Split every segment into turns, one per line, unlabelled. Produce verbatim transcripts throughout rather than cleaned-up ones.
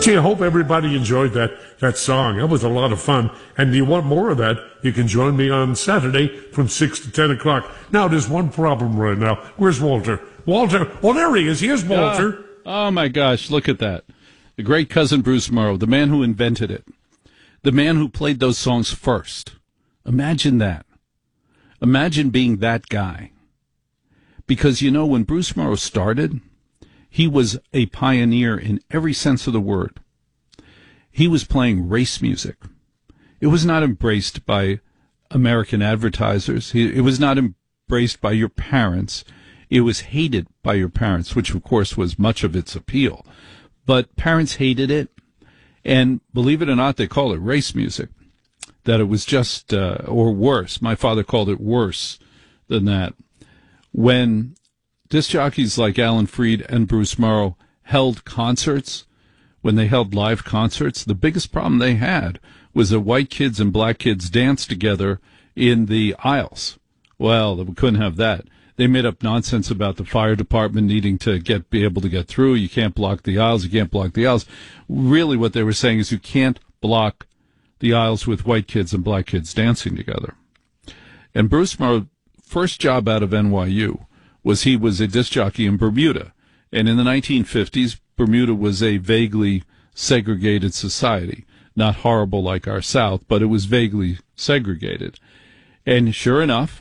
Gee, I hope everybody enjoyed that, that song. That was a lot of fun. And if you want more of that, you can join me on Saturday from six to ten o'clock. Now, there's one problem right now. Where's Walter? Walter. Oh, there he is. Here's Walter.
Uh, oh, my gosh. Look at that. The great cousin Bruce Morrow, the man who invented it. The man who played those songs first. Imagine that. Imagine being that guy. Because, you know, when Bruce Morrow started, he was a pioneer in every sense of the word. He was playing race music. It was not embraced by American advertisers. It was not embraced by your parents. It was hated by your parents, which, of course, was much of its appeal. But parents hated it, and believe it or not, they called it race music, that it was just, uh, or worse. My father called it worse than that. When disc jockeys like Alan Freed and Bruce Morrow held concerts, when they held live concerts, the biggest problem they had was that white kids and black kids danced together in the aisles. Well, we couldn't have that. They made up nonsense about the fire department needing to get be able to get through. You can't block the aisles. You can't block the aisles. Really what they were saying is you can't block the aisles with white kids and black kids dancing together. And Bruce Morrow's first job out of N Y U was he was a disc jockey in Bermuda. And in the nineteen fifties, Bermuda was a vaguely segregated society. Not horrible like our South, but it was vaguely segregated. And sure enough,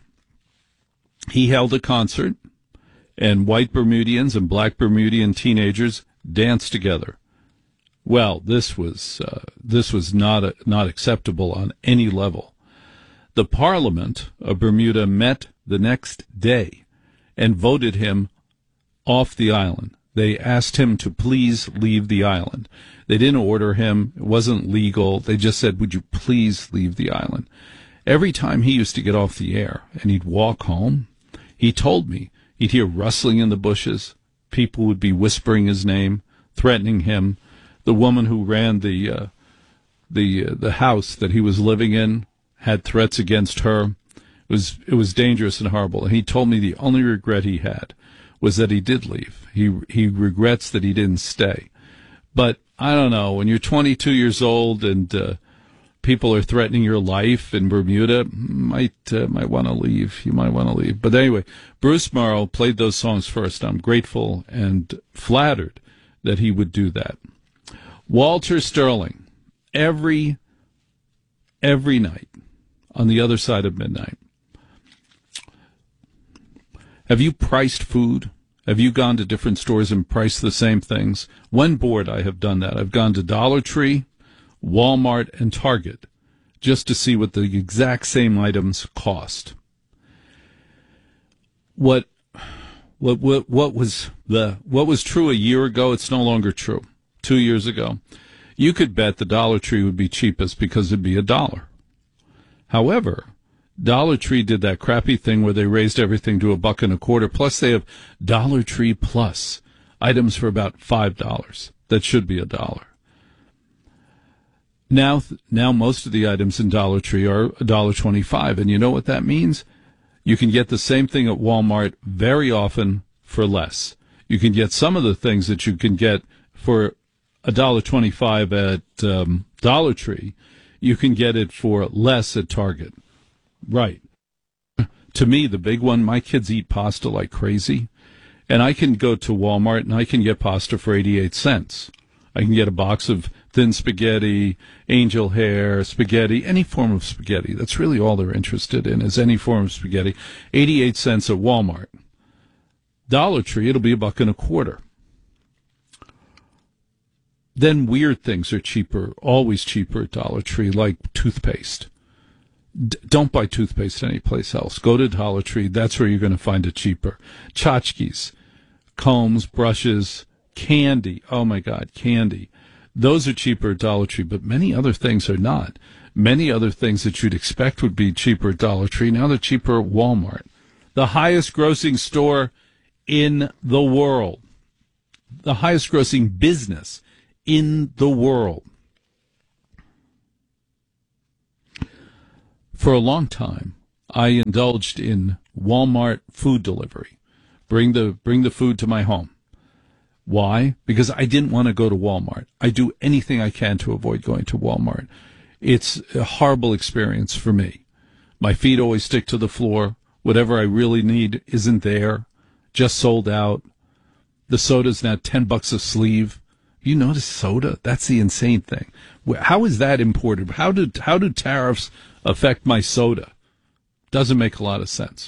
he held a concert, and white Bermudians and black Bermudian teenagers danced together. Well, this was uh, this was not a, not acceptable on any level. The Parliament of Bermuda met the next day and voted him off the island. They asked him to please leave the island. They didn't order him. It wasn't legal. They just said, would you please leave the island? Every time he used to get off the air and he'd walk home, he told me he'd hear rustling in the bushes. People would be whispering his name, threatening him. The woman who ran the uh, the uh, the house that he was living in had threats against her. It was it was dangerous and horrible. And he told me the only regret he had was that he did leave. He he regrets that he didn't stay. But I don't know, when you're twenty-two years old and uh, people are threatening your life in Bermuda, might uh, might want to leave. You might want to leave. But anyway, Bruce Morrow played those songs first. I'm grateful and flattered that he would do that. Walter Sterling, every every night on the other side of midnight. Have you priced food? Have you gone to different stores and priced the same things? When bored, I have done that. I've gone to Dollar Tree, Walmart, and Target just to see what the exact same items cost. What, what, what, what was the what was true a year ago? It's no longer true. Two years ago, you could bet the Dollar Tree would be cheapest because it'd be a dollar. However, Dollar Tree did that crappy thing where they raised everything to a buck and a quarter. Plus, they have Dollar Tree Plus items for about five dollars that should be a dollar. Now, now most of the items in Dollar Tree are a dollar twenty-five, and you know what that means? You can get the same thing at Walmart very often for less. You can get some of the things that you can get for a dollar twenty-five at um, Dollar Tree. You can get it for less at Target. Right. To me, the big one, my kids eat pasta like crazy, and I can go to Walmart and I can get pasta for eighty-eight cents. I can get a box of thin spaghetti, angel hair, spaghetti, any form of spaghetti. That's really all they're interested in, is any form of spaghetti. eighty-eight cents at Walmart. Dollar Tree, it'll be a buck and a quarter. Then weird things are cheaper, always cheaper at Dollar Tree, like toothpaste. D- don't buy toothpaste anyplace else. Go to Dollar Tree. That's where you're going to find it cheaper. Tchotchkes, combs, brushes, candy. Oh, my God, candy. Those are cheaper at Dollar Tree, but many other things are not. Many other things that you'd expect would be cheaper at Dollar Tree, now they're cheaper at Walmart. The highest grossing store in the world. The highest grossing business in the world. For a long time, I indulged in Walmart food delivery. Bring the bring the food to my home. Why? Because I didn't want to go to Walmart. I do anything I can to avoid going to Walmart. It's a horrible experience for me. My feet always stick to the floor. Whatever I really need isn't there. Just sold out. The soda's now ten bucks a sleeve. You notice soda? That's the insane thing. How is that imported? How do, how do tariffs affect my soda? Doesn't make a lot of sense.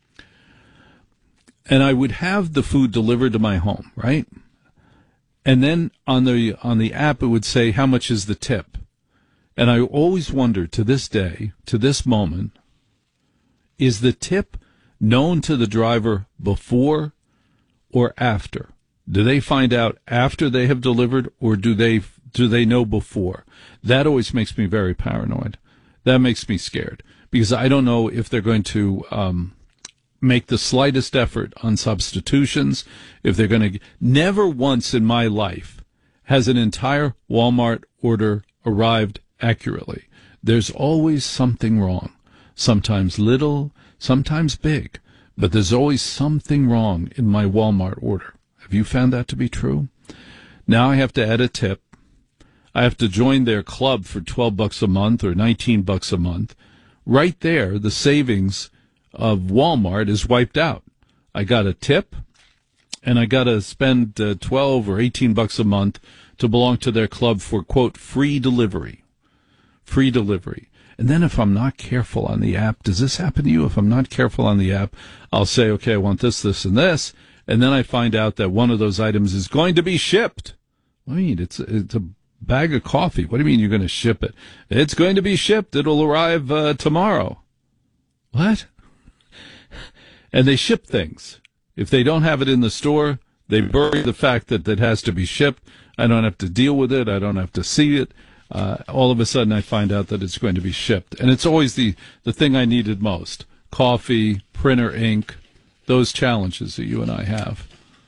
And I would have the food delivered to my home, right? And then on the on the app, it would say, how much is the tip? And I always wonder, to this day, to this moment, is the tip known to the driver before or after? Do they find out after they have delivered, or do they do they know before? That always makes me very paranoid. That makes me scared, because I don't know if they're going to um, make the slightest effort on substitutions, if they're going to. Never once in my life has an entire Walmart order arrived accurately. There's always something wrong, sometimes little, sometimes big, but there's always something wrong in my Walmart order. Have you found that to be true? Now I have to add a tip. I have to join their club for twelve bucks a month or nineteen bucks a month. Right there, the savings of Walmart is wiped out. I got a tip, and I got to spend uh, twelve or eighteen bucks a month to belong to their club for, quote, free delivery. Free delivery. And then if I'm not careful on the app, does this happen to you? If I'm not careful on the app, I'll say, okay, I want this, this, and this, and then I find out that one of those items is going to be shipped. What do you mean? It's, it's a bag of coffee. What do you mean you're going to ship it? It's going to be shipped. It'll arrive uh, tomorrow. What? And they ship things. If they don't have it in the store, they bury the fact that it has to be shipped. I don't have to deal with it. I don't have to see it. Uh, all of a sudden I find out that it's going to be shipped. And it's always the, the thing I needed most. Coffee, printer ink, those challenges that you and I have.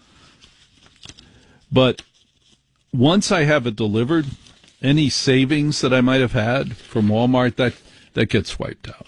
But once I have it delivered, any savings that I might have had from Walmart, that, that gets wiped out.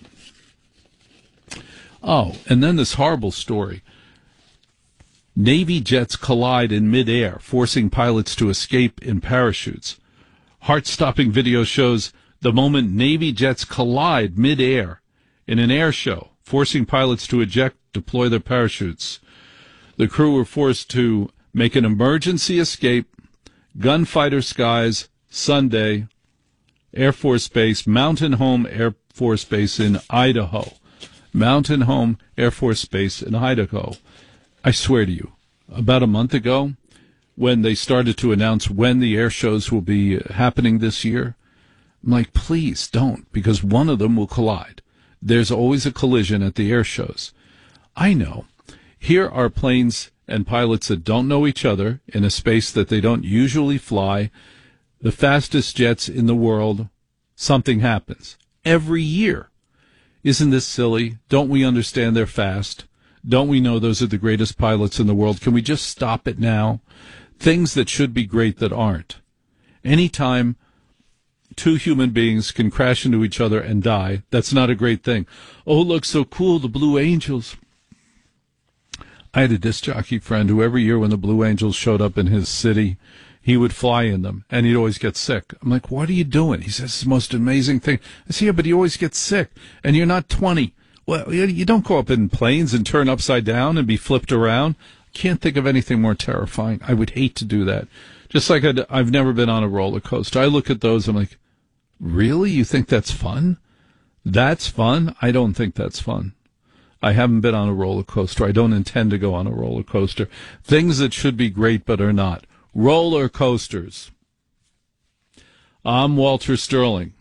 Oh, and then this horrible story. Navy jets collide in midair, forcing pilots to escape in parachutes. Heart-stopping video shows the moment Navy jets collide midair in an air show, forcing pilots to eject, deploy their parachutes. The crew were forced to make an emergency escape. Gunfighter Skies, Sunday, Air Force Base, Mountain Home Air Force Base in Idaho. Mountain Home Air Force Base in Idaho. I swear to you, about a month ago, when they started to announce when the air shows will be happening this year, I'm like, please don't, because one of them will collide. There's always a collision at the air shows. I know. Here are planes and pilots that don't know each other in a space that they don't usually fly. The fastest jets in the world, something happens. Every year. Isn't this silly? Don't we understand they're fast? Don't we know those are the greatest pilots in the world? Can we just stop it now? Things that should be great that aren't. Anytime two human beings can crash into each other and die, that's not a great thing. Oh, look, so cool, the Blue Angels. I had a disc jockey friend who every year when the Blue Angels showed up in his city, he would fly in them, and he'd always get sick. I'm like, what are you doing? He says, it's the most amazing thing. I say, yeah, but he always gets sick, and you're not twenty. Well, you don't go up in planes and turn upside down and be flipped around. Can't think of anything more terrifying. I would hate to do that. Just like I'd, I've never been on a roller coaster. I look at those, I'm like, really? You think that's fun? That's fun? I don't think that's fun. I haven't been on a roller coaster. I don't intend to go on a roller coaster. Things that should be great but are not. Roller coasters. I'm Walter Sterling.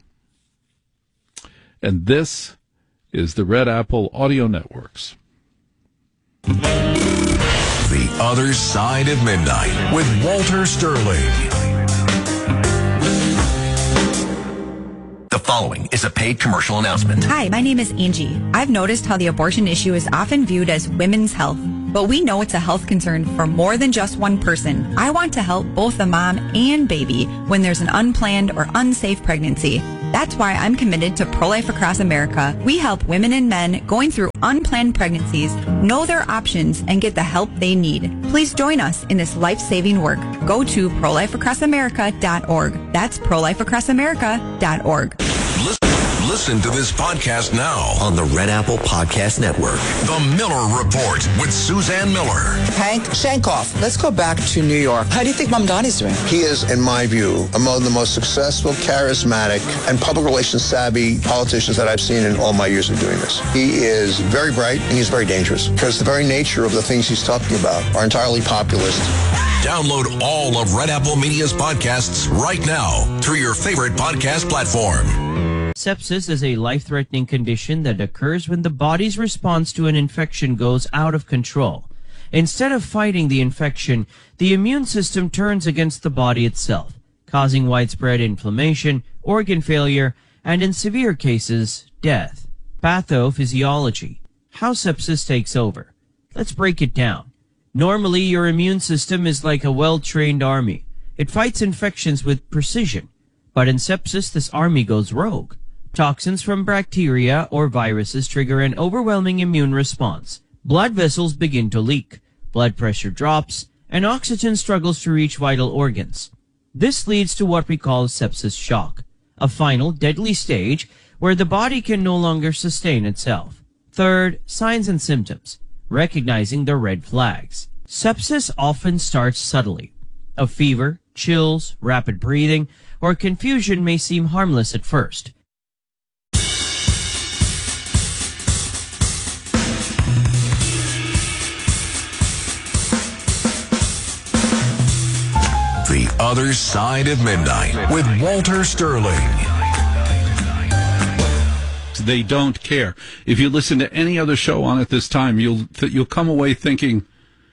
And this is the Red Apple Audio Networks.
The Other Side of Midnight with Walter Sterling. The following is a paid commercial announcement.
Hi, my name is Angie. I've noticed how the abortion issue is often viewed as women's health, but we know it's a health concern for more than just one person. I want to help both the mom and baby when there's an unplanned or unsafe pregnancy. That's why I'm committed to Pro-Life Across America. We help women and men going through unplanned pregnancies know their options and get the help they need. Please join us in this life-saving work. Go to pro life across america dot org. That's pro life across america dot org.
Listen to this podcast now
on the Red Apple Podcast Network.
The Miller Report with Suzanne Miller.
Hank Shankoff, let's go back to New York. How do you think Mamdani's doing?
He is, in my view, among the most successful, charismatic, and public relations savvy politicians that I've seen in all my years of doing this. He is very bright and he's very dangerous because the very nature of the things he's talking about are entirely populist.
Download all of Red Apple Media's podcasts right now through your favorite podcast platform.
Sepsis is a life-threatening condition that occurs when the body's response to an infection goes out of control. Instead of fighting the infection, the immune system turns against the body itself, causing widespread inflammation, organ failure, and in severe cases, death. Pathophysiology. How sepsis takes over. Let's break it down. Normally, your immune system is like a well-trained army. It fights infections with precision. But in sepsis, this army goes rogue. Toxins from bacteria or viruses trigger an overwhelming immune response. Blood vessels begin to leak, blood pressure drops, and oxygen struggles to reach vital organs. This leads to what we call sepsis shock, a final deadly stage where the body can no longer sustain itself. Third, signs and symptoms, recognizing the red flags. Sepsis often starts subtly. A fever, chills, rapid breathing, or confusion may seem harmless at first.
The Other Side of Midnight with Walter Sterling.
They don't care. If you listen to any other show on at this time, you'll you'll come away thinking,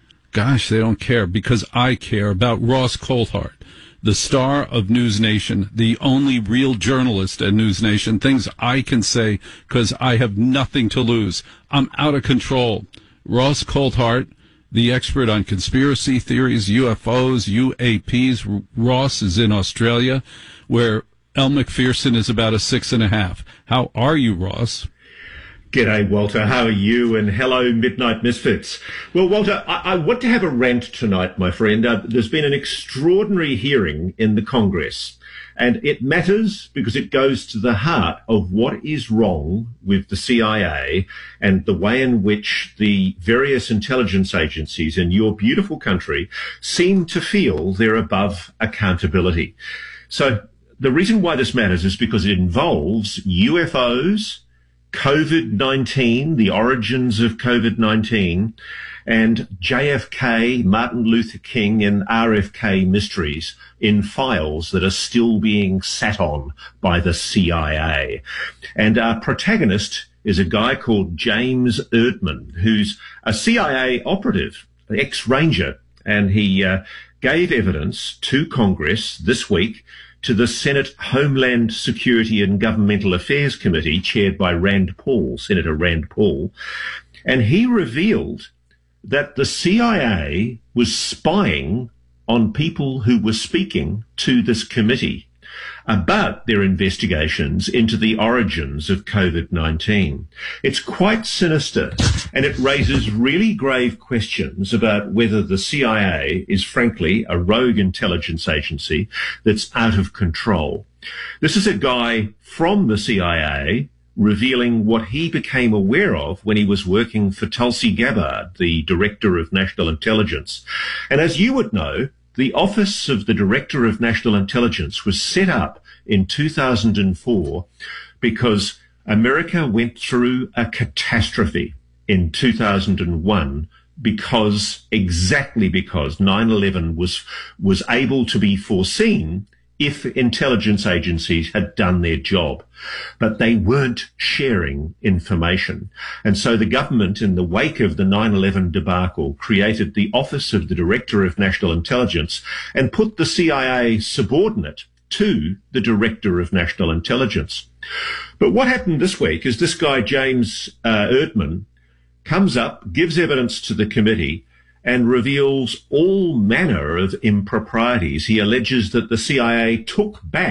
gosh, they don't care, because I care about Ross Coulthart, the star of News Nation, the only real journalist at News Nation, things I can say because I have nothing to lose. I'm out of control. Ross Coulthart, the expert on conspiracy theories, U F Os, U A Ps. Ross is in Australia, where Elle Macpherson is about a six and a half. How are you, Ross?
G'day, Walter. How are you? And hello, Midnight Misfits. Well, Walter, I, I want to have a rant tonight, my friend. Uh, there's been an extraordinary hearing in the Congress, and it matters because it goes to the heart of what is wrong with the C I A and the way in which the various intelligence agencies in your beautiful country seem to feel they're above accountability. So the reason why this matters is because it involves U F Os, COVID nineteen, the origins of COVID nineteen, and J F K, Martin Luther King, and R F K mysteries in files that are still being sat on by the C I A. And our protagonist is a guy called James Erdman, who's a C I A operative, an ex-Ranger, and he uh, gave evidence to Congress this week to the Senate Homeland Security and Governmental Affairs Committee, chaired by Rand Paul, Senator Rand Paul, and he revealed that the C I A was spying on people who were speaking to this committee about their investigations into the origins of COVID nineteen. It's quite sinister, and it raises really grave questions about whether the C I A is frankly a rogue intelligence agency that's out of control. This is a guy from the C I A revealing what he became aware of when he was working for Tulsi Gabbard, the Director of National Intelligence. And as you would know, the Office of the Director of National Intelligence was set up in two thousand four because America went through a catastrophe in two thousand one because, exactly because nine eleven was, was able to be foreseen if intelligence agencies had done their job, but they weren't sharing information. And so the government, in the wake of the nine eleven debacle, created the Office of the Director of National Intelligence and put the C I A subordinate to the Director of National Intelligence. But what happened this week is this guy, James uh, Erdman, comes up, gives evidence to the committee, and reveals all manner of improprieties. He alleges that the C I A took back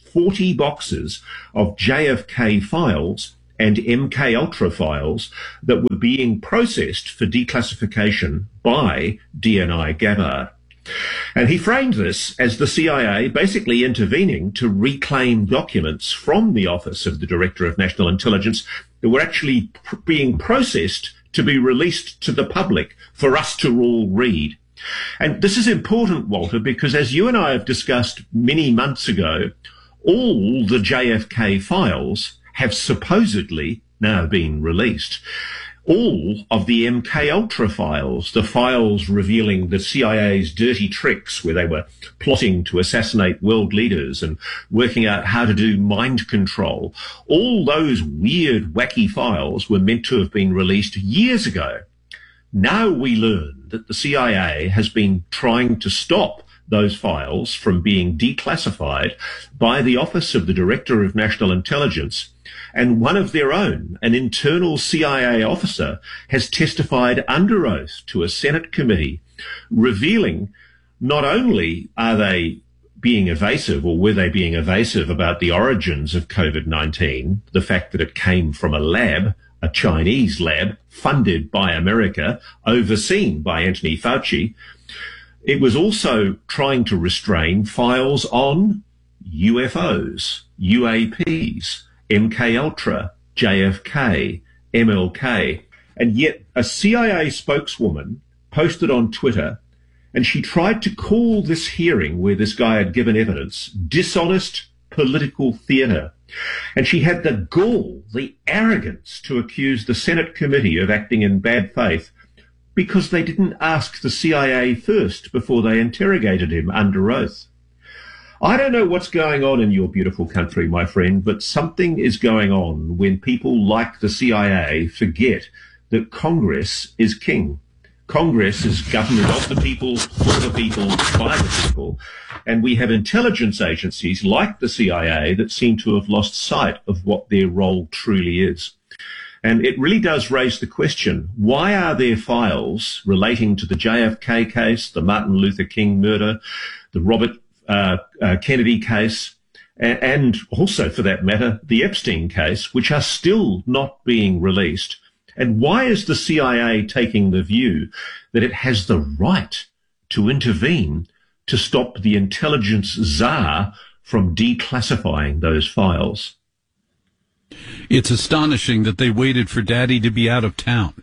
forty boxes of J F K files and M K Ultra files that were being processed for declassification by D N I Gabbard. And he framed this as the C I A basically intervening to reclaim documents from the Office of the Director of National Intelligence that were actually pr- being processed to be released to the public for us to all read. And this is important, Walter, because as you and I have discussed many months ago, all the J F K files have supposedly now been released. All of the M K Ultra files, the files revealing the C I A's dirty tricks where they were plotting to assassinate world leaders and working out how to do mind control, all those weird, wacky files were meant to have been released years ago. Now we learn that the C I A has been trying to stop those files from being declassified by the Office of the Director of National Intelligence, and one of their own, an internal C I A officer, has testified under oath to a Senate committee, revealing not only are they being evasive, or were they being evasive about the origins of COVID nineteen, the fact that it came from a lab, a Chinese lab, funded by America, overseen by Anthony Fauci. It was also trying to restrain files on U F Os, U A Ps, M K Ultra, J F K, M L K. And yet a C I A spokeswoman posted on Twitter, and she tried to call this hearing where this guy had given evidence dishonest political theatre. And she had the gall, the arrogance to accuse the Senate committee of acting in bad faith because they didn't ask the C I A first before they interrogated him under oath. I don't know what's going on in your beautiful country, my friend, but something is going on when people like the C I A forget that Congress is king. Congress is government of the people, for the people, by the people. And we have intelligence agencies like the C I A that seem to have lost sight of what their role truly is. And it really does raise the question, why are there files relating to the J F K case, the Martin Luther King murder, the Robert uh, uh, Kennedy case, and, and also, for that matter, the Epstein case, which are still not being released? And why is the C I A taking the view that it has the right to intervene to stop the intelligence czar from declassifying those files?
It's astonishing that they waited for Daddy to be out of town.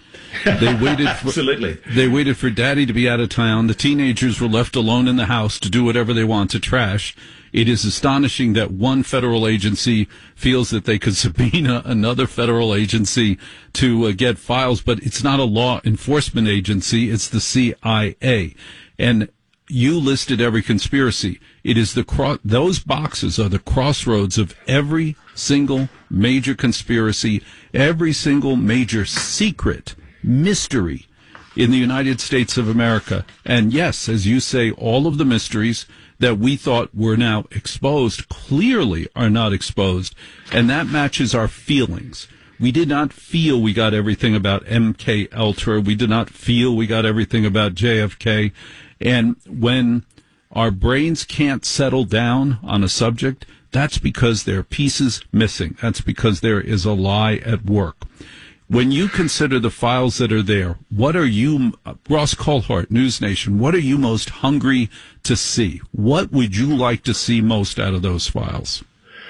They waited for,
Absolutely.
They waited for Daddy to be out of town. The teenagers were left alone in the house to do whatever they want to trash. It is astonishing that one federal agency feels that they could subpoena another federal agency to uh, get files, but it's not a law enforcement agency. It's the C I A. And you listed every conspiracy. It is the cro- those boxes are the crossroads of every single major conspiracy, every single major secret, mystery in the United States of America. And yes, as you say, all of the mysteries that we thought were now exposed clearly are not exposed. And that matches our feelings. We did not feel we got everything about M K Ultra. We did not feel we got everything about J F K. And when our brains can't settle down on a subject, that's because there are pieces missing. That's because there is a lie at work. When you consider the files that are there, what are you, Ross Coulthart, News Nation, what are you most hungry to see? What would you like to see most out of those files?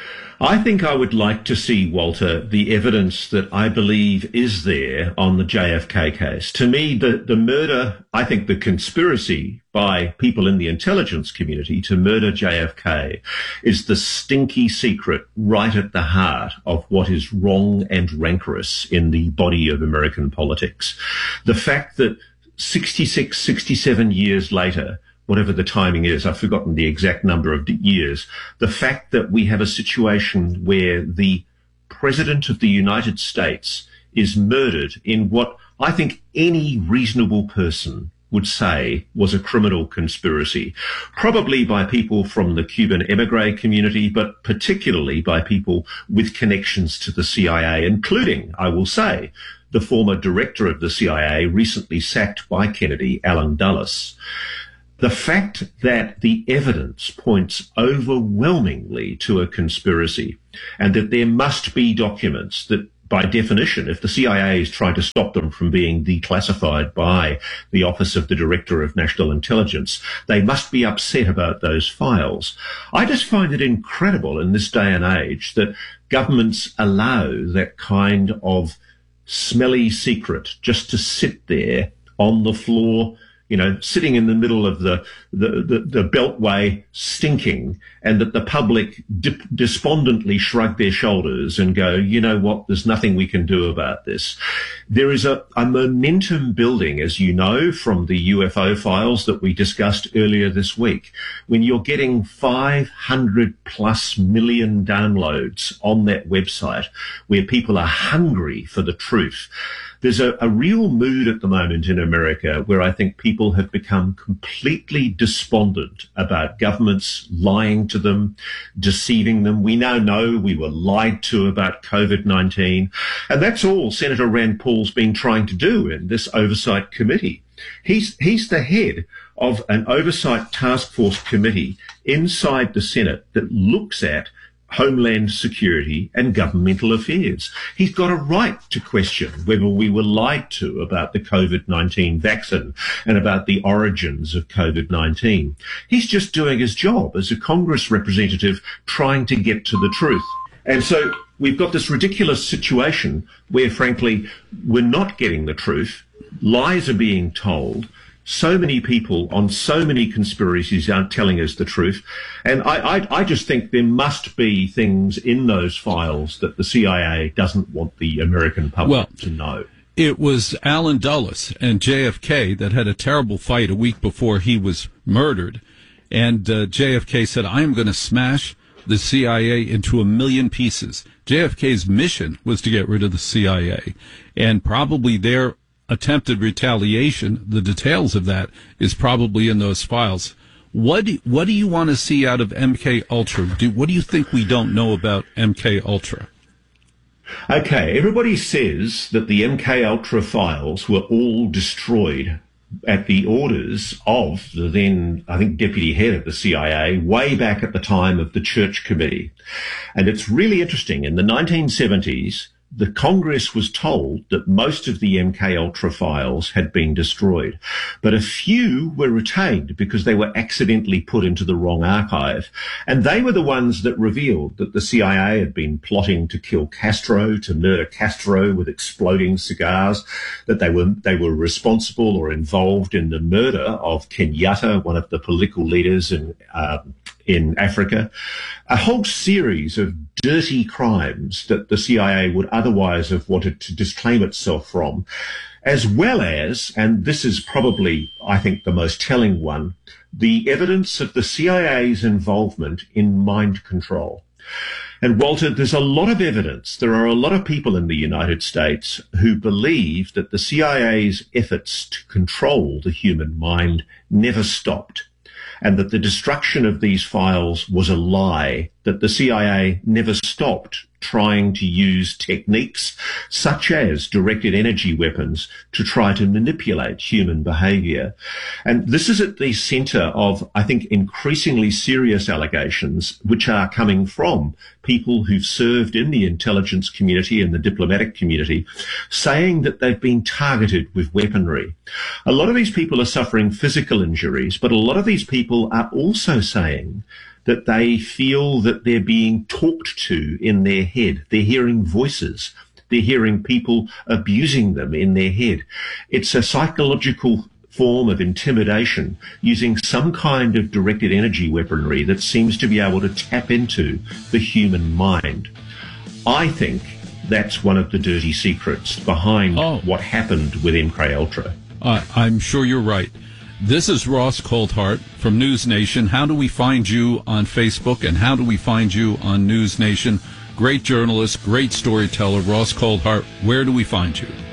I think I would like to see, Walter, the evidence that I believe is there on the J F K case. To me, the, the murder, I think the conspiracy by people in the intelligence community to murder J F K is the stinky secret right at the heart of what is wrong and rancorous in the body of American politics. The fact that sixty-six, sixty-seven years later, whatever the timing is, I've forgotten the exact number of years, the fact that we have a situation where the President of the United States is murdered in what I think any reasonable person would say was a criminal conspiracy, probably by people from the Cuban emigre community, but particularly by people with connections to the C I A, including, I will say, the former director of the C I A, recently sacked by Kennedy, Alan Dulles. the fact that the evidence points overwhelmingly to a conspiracy and that there must be documents that, by definition, if the C I A is trying to stop them from being declassified by the Office of the Director of National Intelligence, they must be upset about those files. I just find it incredible in this day and age that governments allow that kind of smelly secret just to sit there on the floor, you know, sitting in the middle of the, the, the, the beltway stinking, and that the public dip, despondently shrug their shoulders and go, you know what, there's nothing we can do about this. There is a, a momentum building, as you know, from the U F O files that we discussed earlier this week. When you're getting five hundred plus million downloads on that website where people are hungry for the truth, there's a, a real mood at the moment in America where I think people have become completely despondent about governments lying to them, deceiving them. We now know we were lied to about COVID nineteen. And that's all Senator Rand Paul's been trying to do in this oversight committee. He's, he's the head of an oversight task force committee inside the Senate that looks at Homeland Security and governmental affairs. He's got a right to question whether we were lied to about the COVID nineteen vaccine and about the origins of COVID nineteen. He's just doing his job as a Congress representative trying to get to the truth. And so we've got this ridiculous situation where, frankly, we're not getting the truth. Lies are being told. So many people on so many conspiracies aren't telling us the truth. And I, I, I just think there must be things in those files that the C I A doesn't want the American public well, to know.
It was Allen Dulles and J F K that had a terrible fight a week before he was murdered. And uh, J F K said, I am going to smash the C I A into a million pieces. J F K's mission was to get rid of the C I A. And probably their attempted retaliation, the details of that is probably in those files. What do, what do you want to see out of M K Ultra? Do, what do you think we don't know about M K Ultra?
Okay, everybody says that the M K Ultra files were all destroyed at the orders of the then, I think, deputy head of the C I A way back at the time of the Church Committee. And it's really interesting. In the nineteen seventies, the Congress was told that most of the M K Ultra files had been destroyed, but a few were retained because they were accidentally put into the wrong archive. And they were the ones that revealed that the C I A had been plotting to kill Castro, to murder Castro with exploding cigars, that they were, they were responsible or involved in the murder of Kenyatta, one of the political leaders in, uh, in Africa. A whole series of dirty crimes that the C I A would otherwise have wanted to disclaim itself from, as well as, and this is probably, I think, the most telling one, the evidence of the C I A's involvement in mind control. And Walter, there's a lot of evidence. There are a lot of people in the United States who believe that the C I A's efforts to control the human mind never stopped, and that the destruction of these files was a lie, that the C I A never stopped trying to use techniques such as directed energy weapons to try to manipulate human behavior. And this is at the center of, I think, increasingly serious allegations which are coming from people who've served in the intelligence community and the diplomatic community, saying that they've been targeted with weaponry. A lot of these people are suffering physical injuries, but a lot of these people are also saying that they feel that they're being talked to in their head. They're hearing voices. They're hearing people abusing them in their head. It's a psychological form of intimidation using some kind of directed energy weaponry that seems to be able to tap into the human mind. I think that's one of the dirty secrets behind oh. what happened with M K Ultra.
Uh, I'm sure you're right. This is Ross Coulthart from News Nation. How do we find you on Facebook, and how do we find you on News Nation? Great journalist, great storyteller, Ross Coulthart. Where do we find you?